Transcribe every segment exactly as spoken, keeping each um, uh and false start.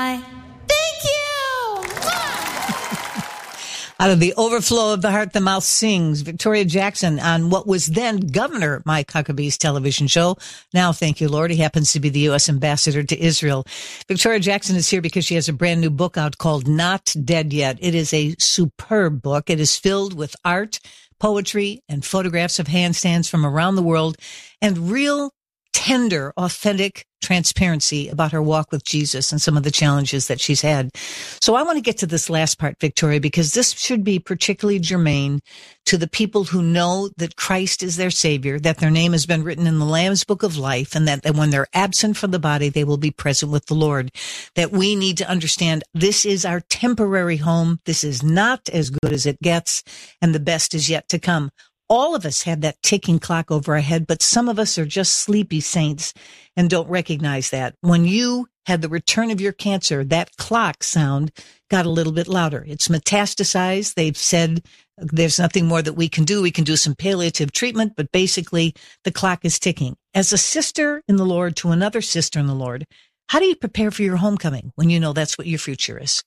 Thank you. Out of the overflow of the heart, the mouth sings. Victoria Jackson on what was then Governor Mike Huckabee's television show. Now, thank you, Lord, he happens to be the U S ambassador to Israel. Victoria Jackson is here because she has a brand new book out called Not Dead Yet. It is a superb book. It is filled with art, poetry, and photographs of handstands from around the world and real, tender, authentic transparency about her walk with Jesus and some of the challenges that she's had. So I want to get to this last part, Victoria, because this should be particularly germane to the people who know that Christ is their Savior, that their name has been written in the Lamb's Book of Life, and that when they're absent from the body, they will be present with the Lord. That we need to understand this is our temporary home. This is not as good as it gets, and the best is yet to come. All of us have that ticking clock over our head, but some of us are just sleepy saints and don't recognize that. When you had the return of your cancer, that clock sound got a little bit louder. It's metastasized. They've said there's nothing more that we can do. We can do some palliative treatment, but basically the clock is ticking. As a sister in the Lord to another sister in the Lord, how do you prepare for your homecoming when you know that's what your future is?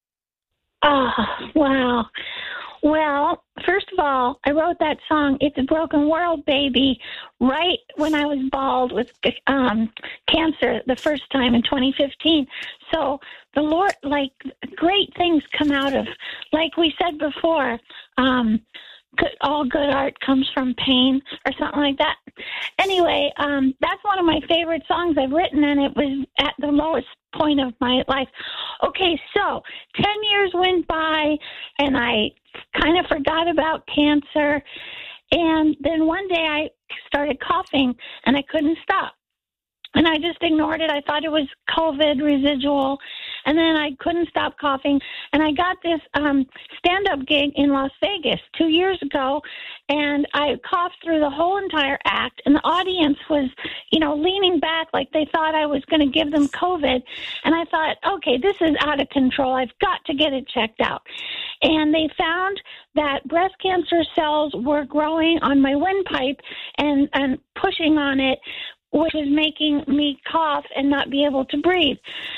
Oh, wow. Well, first of all, I wrote that song, It's a Broken World, Baby, right when I was bald with um, cancer the first time in twenty fifteen. So the Lord, like, great things come out of, like we said before, um, good, all good art comes from pain or something like that. Anyway, um, that's one of my favorite songs I've written, and it was at the lowest point of my life. Okay, so ten years went by, and I kind of forgot about cancer. And then one day I started coughing, and I couldn't stop. And I just ignored it. I thought it was COVID residual. And then I couldn't stop coughing. And I got this um, stand-up gig in Las Vegas two years ago. And I coughed through the whole entire act. And the audience was, you know, leaning back like they thought I was going to give them COVID. And I thought, okay, this is out of control. I've got to get it checked out. And they found that breast cancer cells were growing on my windpipe and, and pushing on it, which was making me cough and not be able to breathe.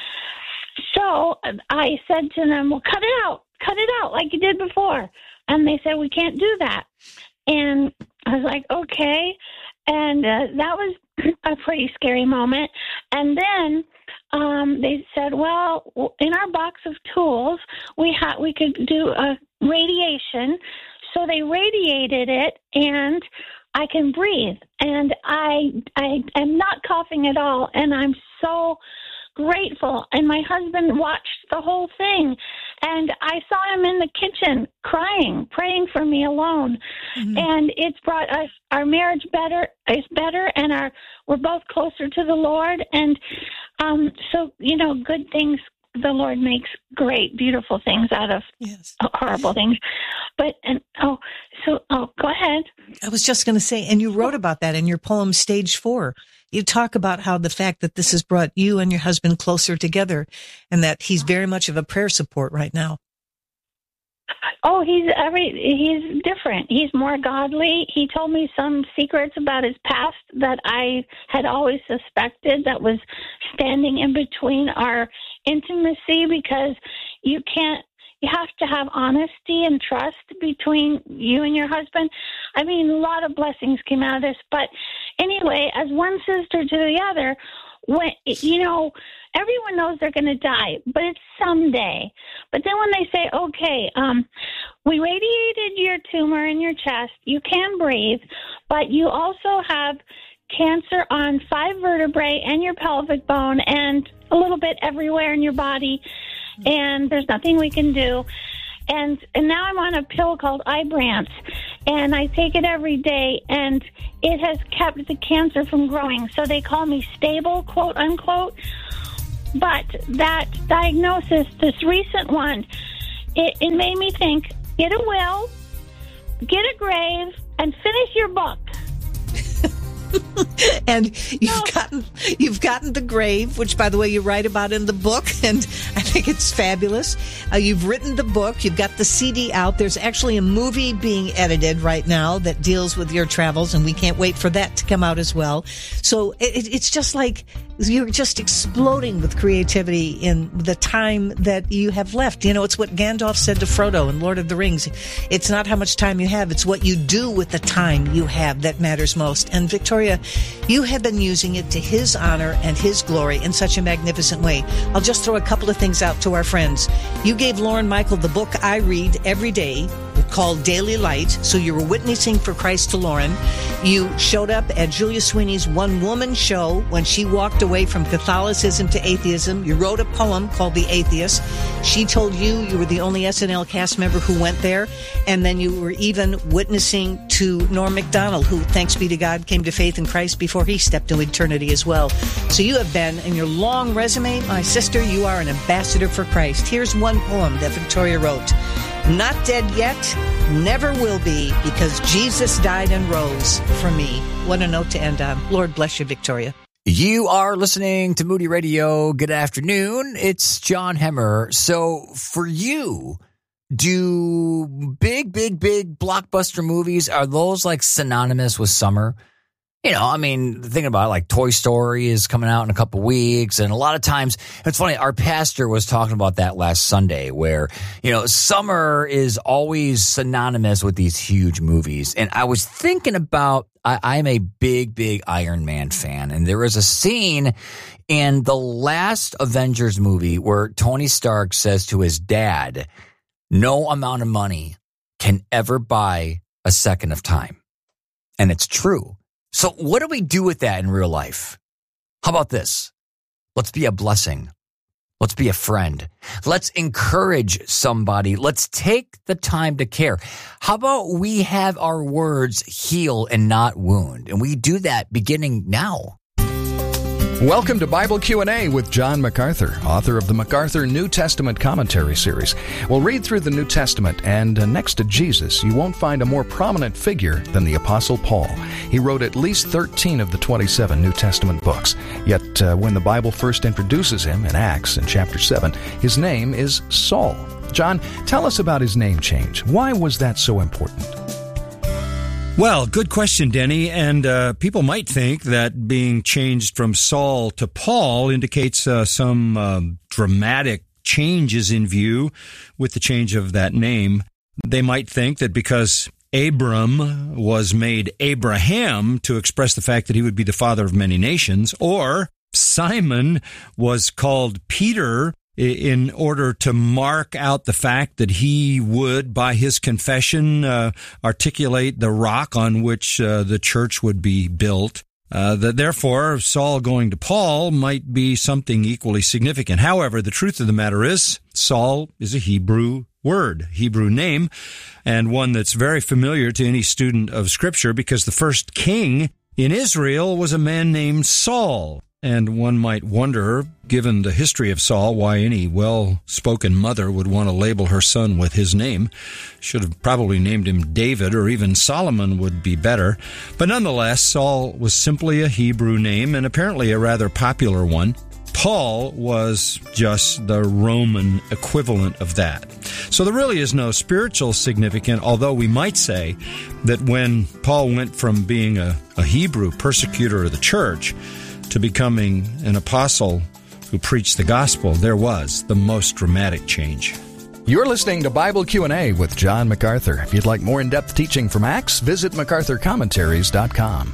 So I said to them, well, cut it out, cut it out like you did before. And they said, we can't do that. And I was like, okay. And uh, that was a pretty scary moment. And then um, they said, well, in our box of tools, we ha- we could do a radiation. So they radiated it, and I can breathe, and I I am not coughing at all, and I'm so grateful. And my husband watched the whole thing, and I saw him in the kitchen crying, praying for me alone. Mm-hmm. And it's brought us our marriage better is better, and our we're both closer to the Lord. And um, so you know, good things. The Lord makes great, beautiful things out of yes. horrible things. But, and, oh, so, oh, go ahead. I was just going to say, and you wrote about that in your poem, Stage Four. You talk about how the fact that this has brought you and your husband closer together, and that he's very much of a prayer support right now. Oh, he's every, he's different. He's more godly. He told me some secrets about his past that I had always suspected that was standing in between our intimacy, because you can't, you have to have honesty and trust between you and your husband. I mean, a lot of blessings came out of this. But anyway, as one sister to the other, when, you know, everyone knows they're going to die, but it's someday. But then when they say, okay, um, we radiated your tumor in your chest, you can breathe, but you also have cancer on five vertebrae and your pelvic bone and a little bit everywhere in your body, and there's nothing we can do. And and now I'm on a pill called Ibrance, and I take it every day, and it has kept the cancer from growing. So they call me stable, quote unquote. But that diagnosis, this recent one, it, it made me think, get a will, get a grave, and finish your book. And you've gotten you've gotten The Grave, which, by the way, you write about in the book, and I think it's fabulous. Uh, you've written the book. You've got the C D out. There's actually a movie being edited right now that deals with your travels, and we can't wait for that to come out as well. So it, it's just like you're just exploding with creativity in the time that you have left. You know, it's what Gandalf said to Frodo in Lord of the Rings. It's not how much time you have, it's what you do with the time you have that matters most. And Victoria, you have been using it to his honor and his glory in such a magnificent way. I'll just throw a couple of things out to our friends. You gave Lauren Michael the book I read every day called Daily Light, so you were witnessing for Christ to Lauren. You showed up at Julia Sweeney's one-woman show when she walked away from Catholicism to atheism. You wrote a poem called The Atheist. She told you you were the only S N L cast member who went there, and then you were even witnessing to Norm Macdonald, who, thanks be to God, came to faith in Christ before he stepped into eternity as well. So you have been, in your long resume, my sister, you are an ambassador for Christ. Here's one poem that Victoria wrote. Not dead yet, never will be, because Jesus died and rose for me. What a note to end on. Lord bless you, Victoria. You are listening to Moody Radio. Good afternoon. It's John Hemmer. So for you, do big, big, big blockbuster movies, are those like synonymous with summer? You know, I mean, thinking about it, like Toy Story is coming out in a couple weeks. And a lot of times, it's funny, our pastor was talking about that last Sunday where, you know, summer is always synonymous with these huge movies. And I was thinking about, I, I'm a big, big Iron Man fan. And there was a scene in the last Avengers movie where Tony Stark says to his dad, no amount of money can ever buy a second of time. And it's true. So what do we do with that in real life? How about this? Let's be a blessing. Let's be a friend. Let's encourage somebody. Let's take the time to care. How about we have our words heal and not wound? And we do that beginning now. Welcome to Bible Q and A with John MacArthur, author of the MacArthur New Testament Commentary Series. We'll read through the New Testament, and uh, next to Jesus, you won't find a more prominent figure than the Apostle Paul. He wrote at least thirteen of the twenty-seven New Testament books. Yet, uh, when the Bible first introduces him in Acts in chapter seven, his name is Saul. John, tell us about his name change. Why was that so important? Well, good question, Denny. And uh, people might think that being changed from Saul to Paul indicates uh, some um, dramatic changes in view with the change of that name. They might think that because Abram was made Abraham to express the fact that he would be the father of many nations, or Simon was called Peter in order to mark out the fact that he would, by his confession, uh, articulate the rock on which uh, the church would be built. Uh, that therefore, Saul going to Paul might be something equally significant. However, the truth of the matter is, Saul is a Hebrew word, Hebrew name, and one that's very familiar to any student of Scripture because the first king in Israel was a man named Saul. And one might wonder, given the history of Saul, why any well-spoken mother would want to label her son with his name. Should have probably named him David, or even Solomon would be better. But nonetheless, Saul was simply a Hebrew name, and apparently a rather popular one. Paul was just the Roman equivalent of that. So there really is no spiritual significance, although we might say that when Paul went from being a, a Hebrew persecutor of the church to becoming an apostle who preached the gospel, there was the most dramatic change. You're listening to Bible Q and A with John MacArthur. If you'd like more in-depth teaching from Acts, visit macarthur commentaries dot com.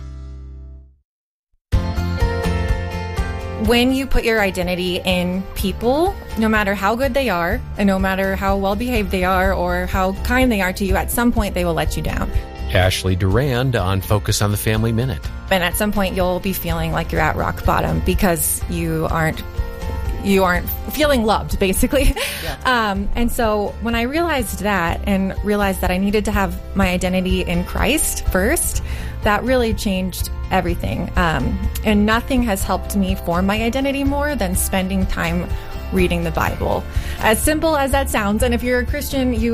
When you put your identity in people, no matter how good they are, and no matter how well-behaved they are or how kind they are to you, at some point they will let you down. Ashley Durand on Focus on the Family Minute. And at some point you'll be feeling like you're at rock bottom because you aren't you aren't feeling loved, basically. Yeah. Um, and so when I realized that and realized that I needed to have my identity in Christ first, that really changed everything. Um, and nothing has helped me form my identity more than spending time reading the Bible. As simple as that sounds, and if you're a Christian, you